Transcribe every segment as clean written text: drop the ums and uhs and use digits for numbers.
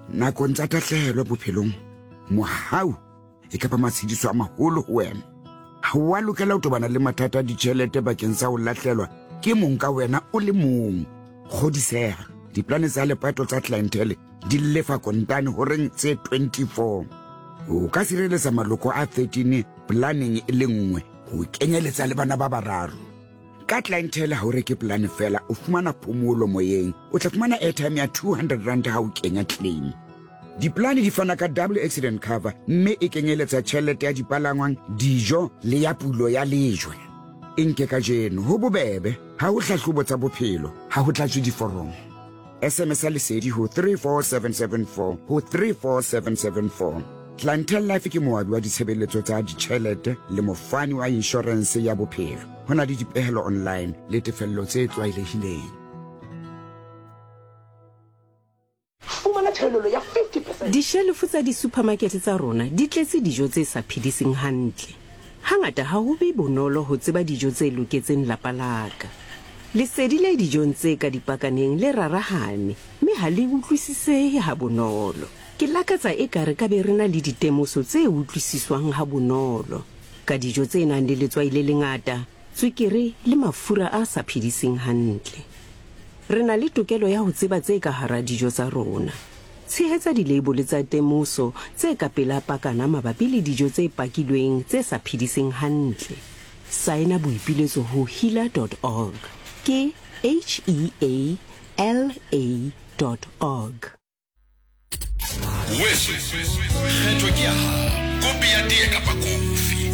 nakong tsa tahlehelo bophelong mohau e ka ba matshediso a maholo ho wena. Ha wa lokela ho tobana le mathata a ditjhelete bakeng sa ho lahlelwa ke mong ka wena o le mong. Kgodiseha, diplane tsa lepato tsa clientele di lefa kontane ho reng tse 24. O ka sireletsa maloko a 13 planning e le nngwe ho kenyeletsa le bana ba bararo. Ka clientele ha o reke plan fela o fumana phomolo moyeng, o tla fumana airtime ya 200 rand ha o kenya claim. Diplane di fana ka double accident cover mme e kenyeletsa tjhelete ya dipalangwang, dijo le ya pulo ya lejwe. Nke ka jeno ho bobebe ha o hlahlobo tsa bophelo ha ho tlatswe diforomo. SMS ya lesedi ho 34774 ho 34774. Clientele Life ke moabi wa ditshebeletso tsa ditjhelete le mofani wa insurance ya bophelo. Hona le dipehelo online le tefello tse tlwaelehileng. Fumana thelelo ya 50%. Dishelfu tsa di-supermarket tsa rona di tletse dijo tse sa phediseng hantle. Hangata ha ho be bonolo ho tseba dijo tse loketseng lapa laka. Lesedi le dijong tse ka dipakaneng le rarahane, mme ha le utlwisisehe ha bonolo. Ke lakatsa ekare ka be rena le ditemoso tse utlwisiswang ha bonolo ka dijo tse nang le letswai le lengata, tswekere le mafura a sa phediseng hantle. Rena le tokelo ya ho tseba tse ka hara dijo tsa rona. Tshehetsa dilabole tsa temoso tse ka pela pakana mabapi le dijo tse pakilweng tse sa phediseng hantle. Saena boipiletso ho healer.org. Ke HEALA.org. Weso kgetho ke ya hao. Kopi ya tee kapa kofi.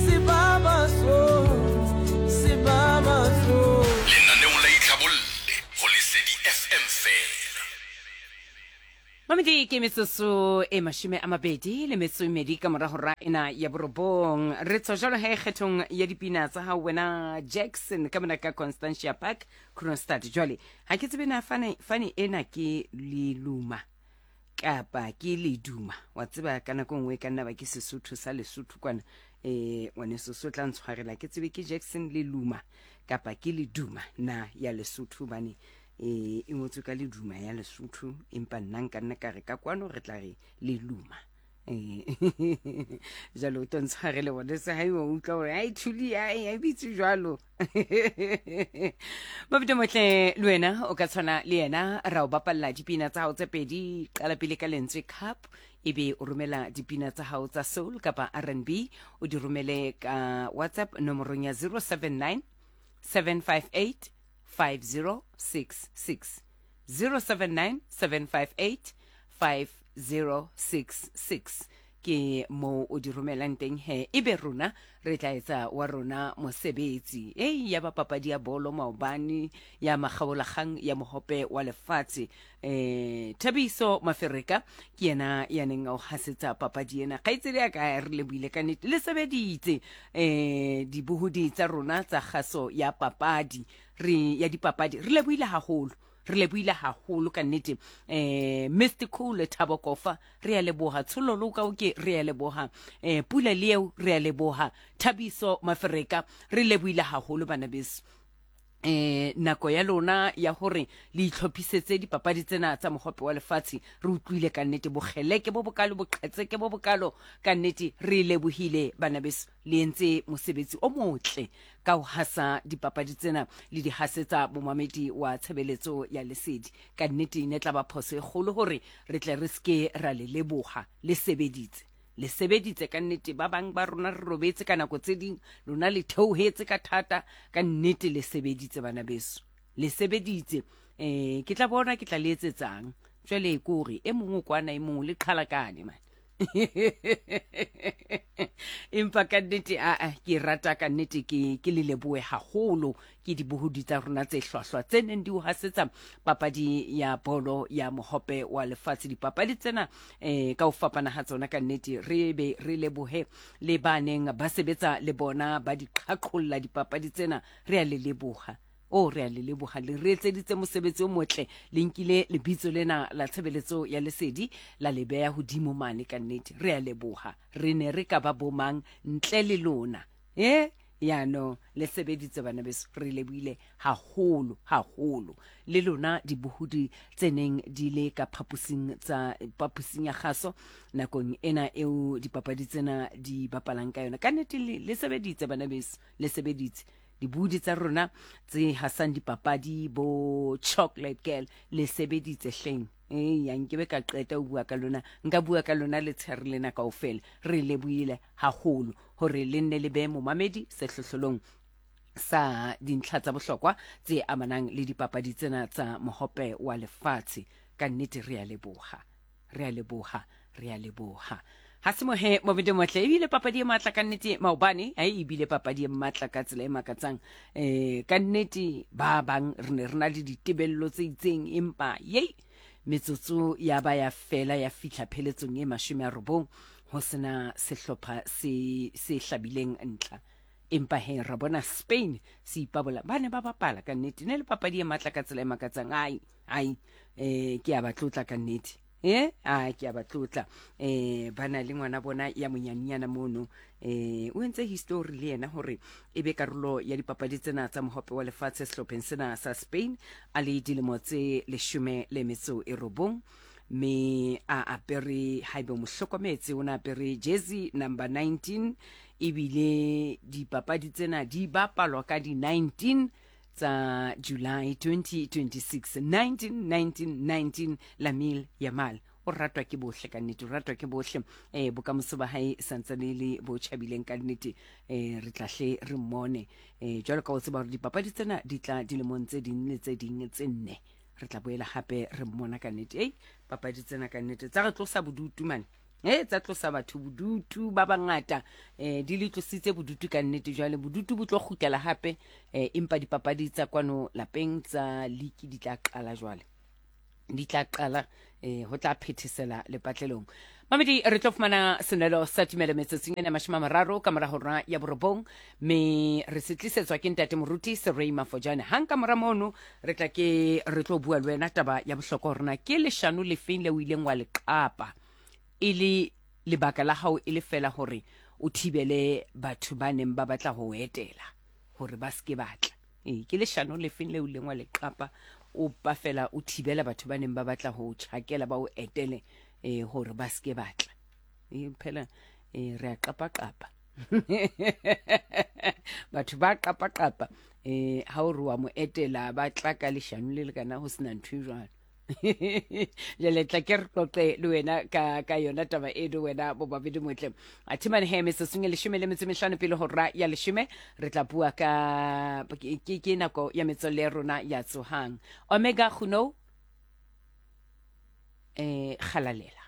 Lenaneo la itlhabolle ho Lesedi FM fela. Mamedi ke metsotso e 20 ka mora hora ena ya borobong. Re tswa jalo ha kgethong ya dipina tsa ha wena Jackson ka mona ka Constantia Park Kronstadt. Jwale ha ke tsebe na fane ena ke Liluma kapa ke Leduma. Wa tseba kana ko nngwe kana ba ke Sesotho sa Lesotho kwana wane Sesotho tla ntshwarela ke tsebe ke Jackson Liluma kapa ke Leduma na ya Lesotho bane e ngotse ka Leduma ya Lesotho empa nna ka nna ka re ka kwano re tla re Leluma. Jalo tontsharele wona se ha o utlwa hore ai thuli ai bitse jwalo. Mabito motle lwena o ka tshwana le yena ra o bapalla dipina tsa hao tse pedi qala pele ka lentswe cup ebe o romela dipina tsa hao tsa soul kapa R&B o di romele ka WhatsApp nomorong ya 079 758 5066 079 758 5066 ke mo o di romelang teng he ebe rona re tla etsa wa rona mosebetsi ya ba papadi ya bolo maobane ya magaolagang ya mohope wa lefatshe. Thabiso Mafereka ke yena ya neng o hasetsa papadi ena kaitsele ya ka re le buile ka nnete le sebeditse dibuhudi tsa rona tsa kgaso ya papadi ya dipapadi re le buile haholo. Re lebohile haholo ka nnete Mystical Thabo Kofa re a leboha Tsololo ka o ke re a leboha Pula Leo re a leboha Thabiso Mafereka re lebohile haholo bana beso. Nako ya lona ya hore le itlhophisetse dipapadi tsena tsa mohope wa lefatshe re utlwile ka nnete bogeleke bo bokalo boqhetseke bo bokalo ka nnete re lebohile bana beso le entse mosebetsi o motle ka ho hasa dipapadi tsena le di hasetsa bomamedi wa tshebeletso ya Lesedi ka nnete ne tla ba phose kgolo hore re tle re ske ra le leboha le sebeditse ka nnete ba bang ba rona re robetse ka nako tse ding lona le theohetse ka thata ka nnete le sebeditse bana beso le sebeditse ke tla bona ke tla le etsetsang jwale kore e mongwe kwana e mongwe le qhalakane man empa ka nnete ke rata ka nnete ke le lebohe haholo ke dibuhudi tsa rona tse hlwahlwa tse neng di o hasetsa papadi ya bolo ya mohope wa lefatshe dipapadi tsena ka ho fapana ha tsona ka nnete re lebohe le baneng ba sebetsa le bona ba di qhaqholla dipapadi tsena re a le leboha re a le leboha le re etseditse mosebetsi o motle le nkile lebitso lena la tshebeletso ya Lesedi la lebeya hodimo mane ka nnete re a leboha re ne re ka ba bomang ntle le lona yaanong le sebeditse bana beso re lebohile haholo le lona dibohodi tseneng di le ka phaposing ya kgaso nakong ena eo dipapadi tsena di bapalang ka yona ka nnete le sebeditse bana beso le sebeditse dibohodi tsa rona tse hasang dipapadi bo chocolate girl le sebeditse hleng ya nkebe ka qeta o bua ka lona nka bua ka lona le tshere lena kaofela re lebohile haholo hore le nne le be momamedi sehlohlolong sa dintlha tsa bohlokwa tse amanang le dipapadi tsena tsa mohope wa lefatshe ka nnete re a leboha ha se mohe mo bede motle ebile papadi e matla ka nnete maobane ebile papadi e matla ka tsela e makatsang ka nnete ba bang re ne re na le ditebello tse itseng empa metsotso ya ba ya fela ya fihla pheletsong e 90 ho sena sehlopha se hlabileng ntla empa ra bona Spain se ipabola ba ne ba bapala ka nnete ne le papadi e matla ka tsela e makatsang ke a batlotla ka nnete ke a batlotla bana le ngwana bona ya monyanyana mono o entse history le yena hore ebe karolo ya dipapadi tsena tsa mohope wa lefatshe sehlopheng sena sa Spain a le dilemo tse 19 me a apere haibe mohlokometse o na apere jersey number 19 ebile dipapadi tsena di bapalwa ka di 19 tsa July 2026 19 Lamil Yamal o ratwa ke bohle ka nnete ratwa ke bohle bokamoso ba hae santsane le bo chabileng ka nnete re tlahle re mmone jwalo ka o tseba hore dipapadi tsena di tla dilemong tse ding le tse ding tse nne re tla boela hape re mmona ka nnete papadi tsena ka nnete tsa re tlosa bodutu man tsa tlosa batho bodutu ba bangata di le tlositse bodutu ka nnete jwale bodutu bo tlo kgutlela hape empa dipapadi tsa kwano lapeng tsa league di tla qala jwale di tla qala ho tla phethesela lepatlelong mamedi re tlo fumana senelo sa tumelo metsotsing ena 30 ka mora hora ya borobong me re setlisetswa ke ntate moruti Serey Mafojane hang ka mora mono re tla ke re tlo bua le wena taba ya bohlokwa rona ke leshano le feng le o ileng wa le qapa ile lebaka la hao ile fela hore o thibele batho ba neng ba batla ho etela hore ba ske batla ke leshano le feng le o lengwa le qapa o pa fela o thibela batho ba neng ba batla ho tshakela ba o etele hore ba ske batla phela re a qapa batho ba qapa ha o re wa mo etela ba tla ka leshano le kana ho sena ntho jwalo jale tla ke re qoqe le wena ka yona taba edo wena bo babedi motle a thimane he metsotso le 15 pele hora ya 10 re tla bua ka ke nako ya metsole rona ya tsohang omega khuno khalalela